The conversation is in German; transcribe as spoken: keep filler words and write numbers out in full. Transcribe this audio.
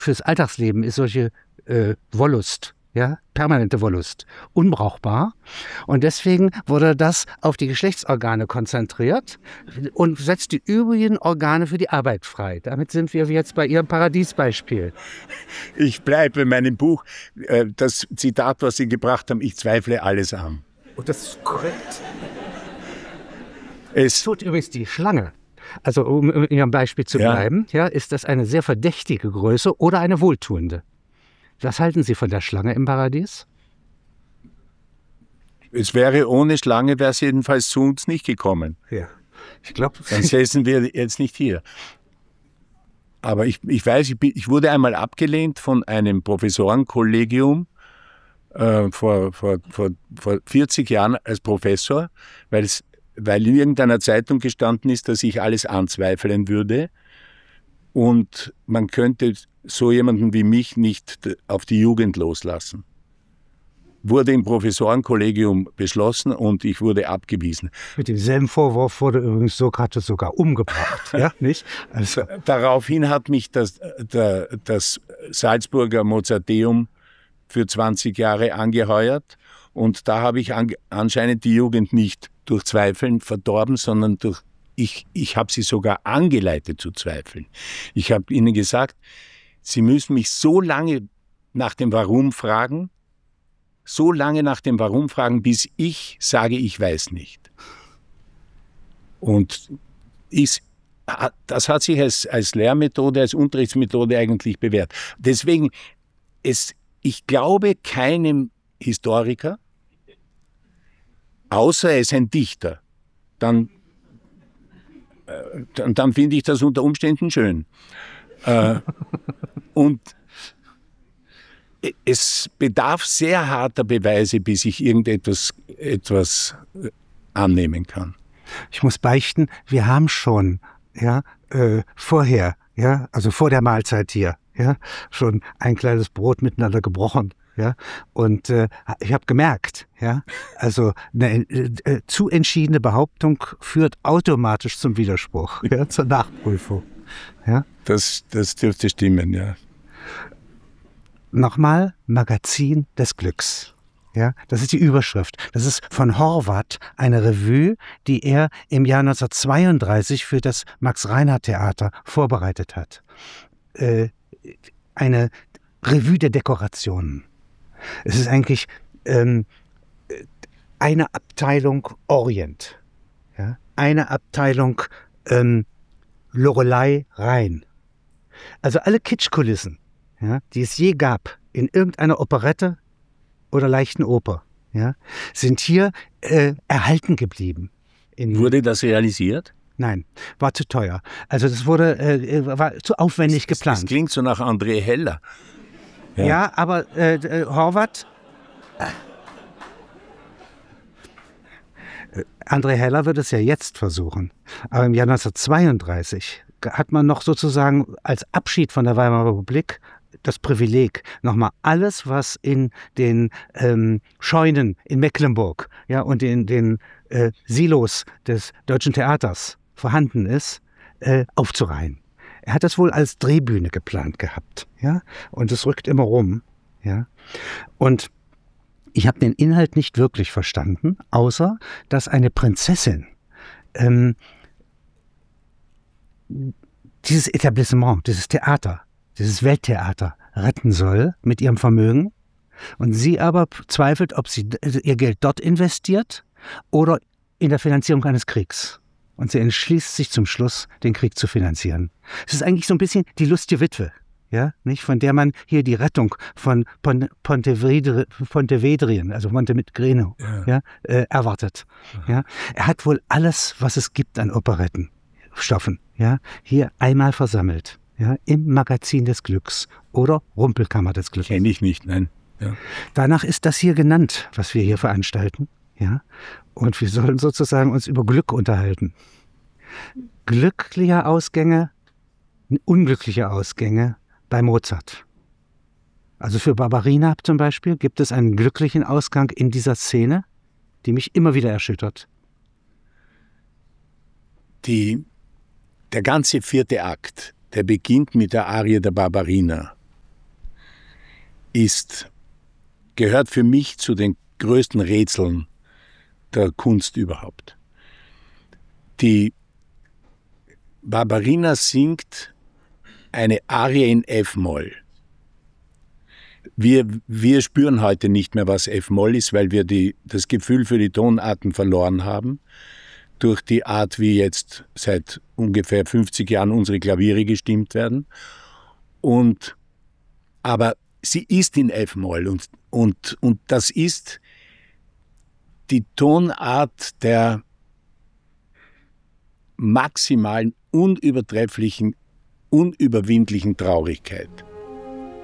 fürs Alltagsleben ist solche äh, Wollust, ja, permanente Wollust, unbrauchbar. Und deswegen wurde das auf die Geschlechtsorgane konzentriert und setzt die übrigen Organe für die Arbeit frei. Damit sind wir jetzt bei Ihrem Paradiesbeispiel. Ich bleibe in meinem Buch, äh, das Zitat, was Sie gebracht haben, ich zweifle alles an. Und das ist korrekt. Es tut übrigens die Schlange. Also um in Ihrem Beispiel zu ja. bleiben, ja, ist das eine sehr verdächtige Größe oder eine wohltuende? Was halten Sie von der Schlange im Paradies? Es wäre ohne Schlange, wäre es jedenfalls zu uns nicht gekommen. Ja, ich glaube. Dann säßen wir jetzt nicht hier. Aber ich, ich weiß, ich, bin, ich wurde einmal abgelehnt von einem Professorenkollegium äh, vor, vor, vor, vor vierzig Jahren als Professor, weil, es, weil in irgendeiner Zeitung gestanden ist, dass ich alles anzweifeln würde. Und man könnte so jemanden wie mich nicht auf die Jugend loslassen. Wurde im Professorenkollegium beschlossen und ich wurde abgewiesen. Mit demselben Vorwurf wurde übrigens Sokrates sogar umgebracht, ja, nicht? Also. Daraufhin hat mich das, der, das Salzburger Mozarteum für zwanzig Jahre angeheuert und da habe ich an, anscheinend die Jugend nicht durch Zweifeln verdorben, sondern durch Ich, ich habe sie sogar angeleitet zu zweifeln. Ich habe ihnen gesagt, sie müssen mich so lange nach dem Warum fragen, so lange nach dem Warum fragen, bis ich sage, ich weiß nicht. Und ich, das hat sich als, als Lehrmethode, als Unterrichtsmethode eigentlich bewährt. Deswegen, es, ich glaube keinem Historiker, außer er ist ein Dichter, dann Und dann finde ich das unter Umständen schön. Äh, und es bedarf sehr harter Beweise, bis ich irgendetwas etwas annehmen kann. Ich muss beichten, wir haben schon ja, äh, vorher, ja, also vor der Mahlzeit hier, ja, schon ein kleines Brot miteinander gebrochen. Ja, und äh, ich habe gemerkt, ja, also eine äh, zu entschiedene Behauptung führt automatisch zum Widerspruch, ja, zur Nachprüfung. Ja. Das, das dürfte stimmen, ja. Nochmal, Magazin des Glücks. Ja, das ist die Überschrift. Das ist von Horvath eine Revue, die er im Jahr neunzehnhundertzweiunddreißig für das Max-Reinhardt-Theater vorbereitet hat. Äh, eine Revue der Dekorationen. Es ist eigentlich ähm, eine Abteilung Orient, ja? Eine Abteilung ähm, Lorelei Rhein. Also alle Kitschkulissen, ja, die es je gab in irgendeiner Operette oder leichten Oper, ja, sind hier äh, erhalten geblieben. In Wurde das realisiert? Nein, war zu teuer. Also das wurde äh, war zu aufwendig das, geplant. Das klingt so nach André Heller. Ja, ja aber äh, äh, Horvath, äh, André Heller wird es ja jetzt versuchen. Aber im Jahr neunzehnhundertzweiunddreißig hat man noch sozusagen als Abschied von der Weimarer Republik das Privileg, nochmal alles, was in den ähm, Scheunen in Mecklenburg, ja, und in den äh, Silos des Deutschen Theaters vorhanden ist, äh, aufzureihen. Er hat das wohl als Drehbühne geplant gehabt, ja, und es rückt immer rum, ja. Und ich habe den Inhalt nicht wirklich verstanden, außer dass eine Prinzessin ähm, dieses Etablissement, dieses Theater, dieses Welttheater retten soll mit ihrem Vermögen und sie aber zweifelt, ob sie ihr Geld dort investiert oder in der Finanzierung eines Kriegs. Und sie entschließt sich zum Schluss, den Krieg zu finanzieren. Es ist eigentlich so ein bisschen die lustige Witwe, ja, nicht, von der man hier die Rettung von Pon Pontevedri Pontevedrien, also Montenegrino, ja. Ja, äh, erwartet. Ja. Er hat wohl alles, was es gibt an Operettenstoffen, ja, hier einmal versammelt, ja, im Magazin des Glücks oder Rumpelkammer des Glücks. Kenne ich nicht, nein. Ja. Danach ist das hier genannt, was wir hier veranstalten. Ja, und wir sollen sozusagen uns über Glück unterhalten. Glückliche Ausgänge, unglückliche Ausgänge bei Mozart. Also für Barberina zum Beispiel gibt es einen glücklichen Ausgang in dieser Szene, die mich immer wieder erschüttert. Die, der ganze vierte Akt, der beginnt mit der Arie der Barberina. ist, gehört für mich zu den größten Rätseln der Kunst überhaupt. Die Barbarina singt eine Arie in F-Moll. Wir, wir spüren heute nicht mehr, was F-Moll ist, weil wir die, das Gefühl für die Tonarten verloren haben, durch die Art, wie jetzt seit ungefähr fünfzig Jahren unsere Klaviere gestimmt werden. Und, aber sie ist in F-Moll und, und, und das ist die Tonart der maximalen, unübertrefflichen, unüberwindlichen Traurigkeit.